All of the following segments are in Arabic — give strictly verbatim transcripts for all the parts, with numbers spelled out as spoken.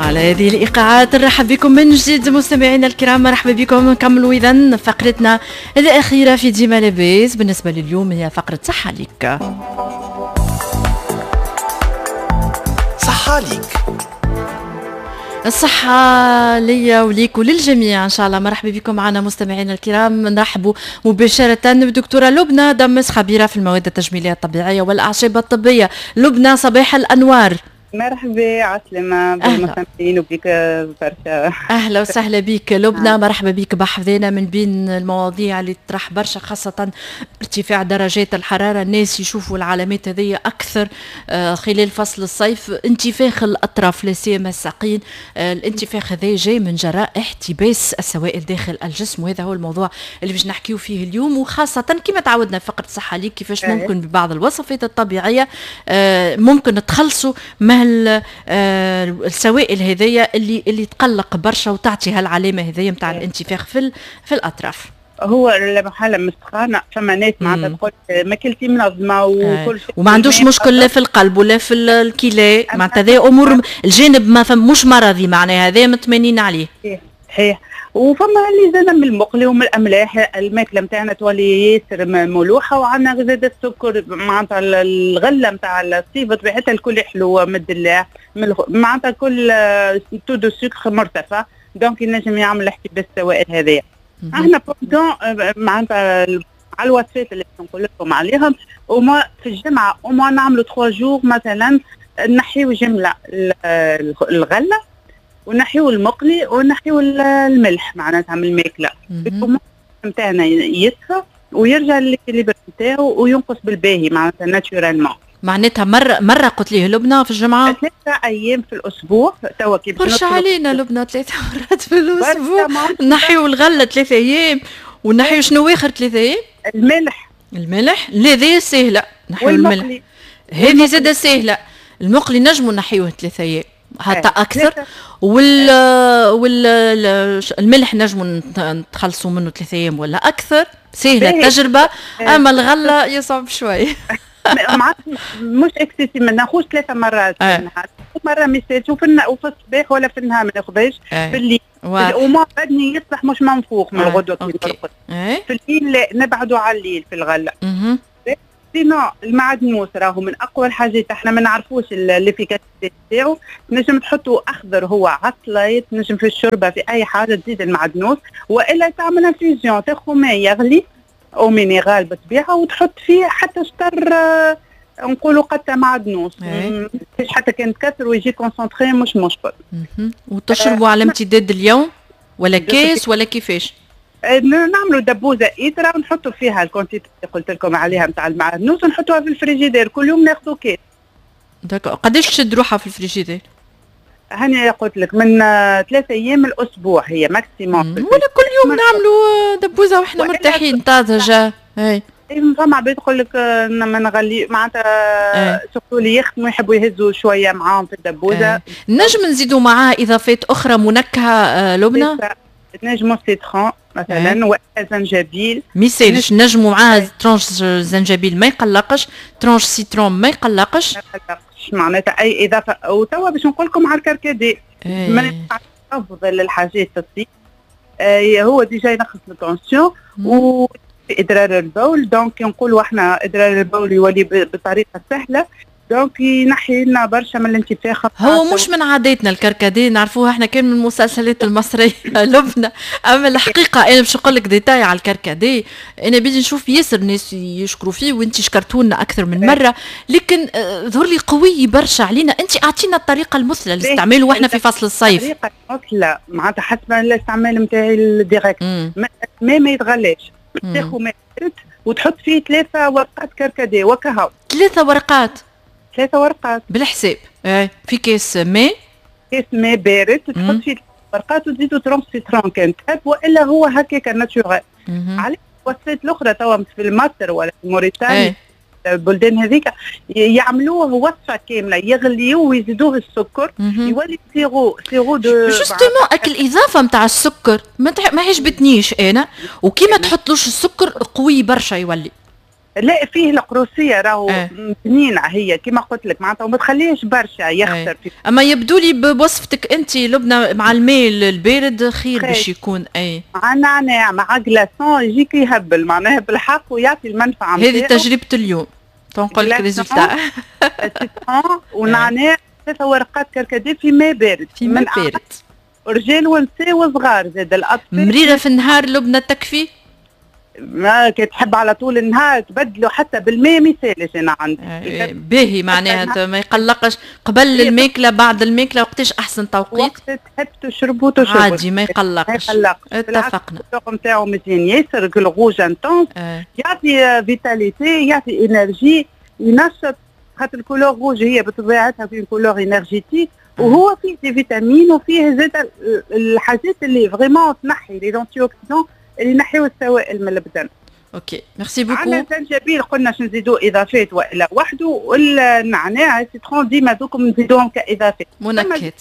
على هذه الإيقاعات نرحب بكم من جديد مستمعينا الكرام. مرحبا بكم. نكملوا إذن فقرتنا الأخيرة في ديما لاباس. بالنسبة لليوم هي فقرة صحة ليك. صحة ليك، الصحة ليا وليك وللجميع إن شاء الله. مرحبا بكم معنا مستمعينا الكرام. نرحبوا مباشرة بالدكتورة لبنى دمس، خبيرة في المواد التجميلية الطبيعية والأعشاب الطبية. لبنى صباح الأنوار. مرحبا عسلامة بالمستمعين وبيك برشا. أهلا وسهلا بك لبنى. مرحبا بك بحذانا من بين المواضيع اللي تطرح برشا، خاصة ارتفاع درجات الحرارة. الناس يشوفوا العلامات هذه أكثر خلال فصل الصيف. انتفاخ الأطراف لا سيما الساقين. الانتفاخ هذا جاي من جراء احتباس السوائل داخل الجسم، وهذا هو الموضوع اللي باش نحكيو فيه اليوم. وخاصة كما تعودنا فقرة صحة ليك، كيفاش ممكن ببعض الوصفات الطبيعية ممكن تخلصوا مع السوائل هذية اللي اللي تقلق برشا وتعطي هالعلامة هذية نتاع الانتفاخ في في الأطراف. هو المحل مستخانة، فما ناس معناتها تقول ماكلتي منظمة وكل شيء وما عندوش مشكل لا في القلب ولا في الكلى، معناتها هذا أمور الجانب ما مش مرضي، معناها هذا مطمئنين عليه. صحيح. وفما اللي زاد من المقلي ومن الاملاح، الماكله نتاعنا تولي ياسر ملوحه، وعندنا زاد السكر معناتها الغله نتاع الصيف بطبيعتها الكل حلوه مدلع معناتها كل تو دو سكر مرتفع، دونك ينجم يعمل احتباس السوائل هذايا. احنا بوردون معناتها على الوصفات اللي نقول لكم عليهم، وما في الجمعه وما نعملوا ثلاثة جور مثلا نحيو جمله الغله ونحيو المقلي ونحيو الملح معناتها من الماكله نتاعنا يصفى ويرجع للإكليبر نتاعو وينقص بالباهي معناتها ناتشورالمون. معناتها مرة مرة قلت ليه لبنى في الجمعة؟ ثلاثة أيام في الأسبوع. توا كي برشا علينا لبنى ثلاثة مرات في الأسبوع. نحيو الغلة ثلاثة أيام ونحيو شنو آخر ثلاثة أيام؟ الملح. الملح لا ذي سهلة، نحيو الملح هذه زادة سهلة. المقلي نجمو نحيوه ثلاثة أيام حتى أكثر، وال وال الملح نجمو نتخلصوا منه ثلاثة أيام ولا أكثر، سهلة التجربة. أما الغلة يصعب شوي. مش اكسسي ما ناخذش ثلاثة مرات في النهار، مرة ميساج وفي وفي الصباح ولا في النهار ما ناخذهاش في الليل. وما بدني يصبح مش منفوخ من الغدوة كي نرقد. في الليل لا نبعدوا على الليل في الغلة. سينو المعدنوس راهو من اقوى الحاجات، احنا ما نعرفوش الافيكاسيتي تاعو. نجم تحطوا اخضر هو عسليت، نجم في الشوربه في اي حاجه تزيد المعدنوس، والا تعمل انفيزيون تاخذ ماء يغلي او مينيرال بالطبيعه وتحط فيه حتى شطر آه نقولوا قطه معدنوس، مش حتى كان تكثر ويجي كونسونطري مش مشكل. وتشربوا على امتداد اليوم ولا كيس ولا كيفاش؟ نعملوا دبوزه ايترا ونحطوا فيها الكونتيتي اللي قلت لكم عليها نتاع المعدنوس ونحطوها في الفريجيدير، كل يوم ناخذوا كيس. داكو قداش تشد روحها في الفريجيدير؟ هاني قلت لك من ثلاثة ايام الاسبوع هي ماكسيموم. ولا كل يوم نعملوا دبوزه واحنا مرتاحين طازجه. اي فما عباد تقول لك ما نغلي معناتها سورتو اللي يخدموا يحبوا يهزوا شويه معاهم في الدبوزه. نجم نزيدوا معاها اضافات اخرى منكهه لبنى؟ نجموا سيترون مثلا ولا زنجبيل. ميسالش نجموا معاها ترونش زنجبيل ما يقلقش، ترونش سيترون ما يقلقش. ما يقلقش معناتها اي اضافه. وتوا باش نقول لكم على الكركديه من افضل الحاجات في الصيف. آه هو ديجا ينقص التونسيون و ادرار البول، دونك نقولوا احنا ادرار البول يولي بطريقه سهله، دونك ينحي لنا برشا من الانتفاخ. هو مش من عاداتنا الكركديه، نعرفوها احنا كان من المسلسلات المصريه لبنى. اما الحقيقه انا باش نقول لك ديتاي على الكركديه، انا بدي نشوف ياسر ناس يشكروا فيه وانت شكرتونا اكثر من مره، لكن ظهر لي قوي برشا علينا. انت اعطينا الطريقه المثلى لاستعماله واحنا في فصل الصيف. الطريقه المثلى معناتها حسب الاستعمال نتاعي الديريكت، ما ما يتغلاش، تاخذ ماء بارد وتحط فيه ثلاثه ورقات كركديه وكهو. ثلاثه ورقات ثلاثة ورقات بالحساب. ايه في كيس ماء، كيس ماء بارد تحط فيه ورقات وتزيدوا ترونش سيترون كان تحب، والا هو هكاك ناتشورال. على الوصفات الاخرى توا في مصر ولا في موريتانيا البلدان هذيك يعملوه وصفه كامله، يغليوه ويزيدوه السكر يولي سيرو سيرو دو جوستومون. اك الاضافه نتاع السكر ما ما عجبتنيش انا، وكي ما تحطلوش السكر قوي برشا يولي. لا فيه القروسيه راهو اه. بنينه هي كما قلت لك معناتها وما تخليهش برشا يخسر اه. في. اما يبدو لي بوصفتك انت لبنى مع الماء البارد خير باش يكون. اي مع نعناع مع جلاسون يجيك يهبل معناها بالحق ويعطي المنفعه. هذه تجربه اليوم تنقل لك ريزولتا. سيترون ونعناع ثلاثة ورقات كركديه في ماء بارد في ماء بارد. رجال ونساء وصغار زاد الاطفال. مريره في النهار لبنى تكفي؟ ما كي تحب على طول النهار تبدلوا حتى بالماء ما يسالش انا عندي. آه باهي معناها ما يقلقش قبل الماكله بعد الماكله وقتاش احسن توقيت؟ وقت تحب تشربوا تشربوا عادي ما يقلقش. ما يقلقش اتفقنا. الطاقم نتاعو مزيان ياسر الغوج انتونس آه. يعطي فيتاليتي يعطي انرجي ينشط خاطر الكولور روج هي بطبيعتها في كولور انرجيتيك وهو فيه دي فيتامين وفيه زاد الحاجات اللي فريمون تنحي لي زونتي اوكسيدون اللي ينحيو السوائل من البدن. اوكي ميرسي بوكو. عندنا الزنجبيل قلنا شو نزيدوه اضافات والا وحده والنعناع السيترون ديما دوكم نزيدوهم كاضافات. منكهات.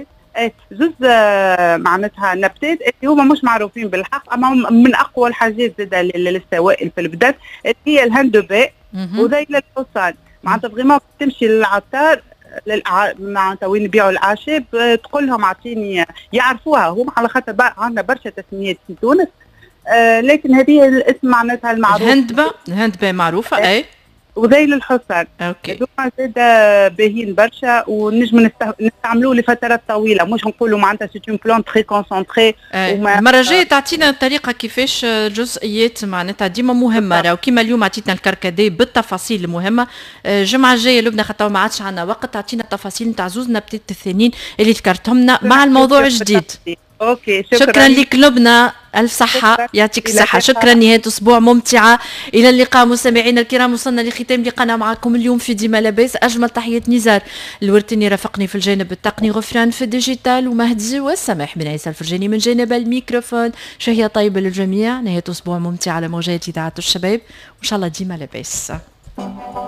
زوز معناتها نباتات اللي هما مش معروفين بالحق اما من اقوى الحاجات زاد للسوائل في البدن اللي هي الهندباء وذيل الحصان. معناتها فريمون تمشي للعطار للع... معناتها وين يبيعوا الاعشاب تقول لهم اعطيني يعرفوها هم على خاطر عندنا برشا تسميات في تونس. آه لكن هذه الاسم معناتها المعروف. الهندبة الهندبة معروفة. اي وذيل الحصان. اوكي. هذوما زاد باهيين برشا ونجم نست... نستعملوه لفترات طويله مش نقولوا معناتها سي اون بلون تري كونسونطري. المره الجايه تعطينا الطريقه كيفاش جزئيات معناتها ديما مهمه راهو كيما اليوم عطيتنا الكركديه بالتفاصيل المهمه. الجمعه الجايه لبنى خاطر ما عادش عندنا وقت تعطينا التفاصيل نتاع زوز نباتات الثانيين اللي ذكرتهم لنا مع الموضوع الجديد. اوكي شكرا, شكرا لك لبنى الف صحه شكرا. يعطيك الصحه. شكرا نهايه اسبوع ممتعه. الى اللقاء مستمعينا الكرام. وصلنا لختام لقاءنا معكم اليوم في ديما لاباس. اجمل تحيه نزار الورتني رافقني في الجانب التقني غفران في الديجيتال ومهدي والسماح بن عيسى الفرجاني من جانب الميكروفون. شهيه طيبه للجميع. نهايه اسبوع ممتعه على موجات اذاعه الشباب وان شاء الله ديما لاباس.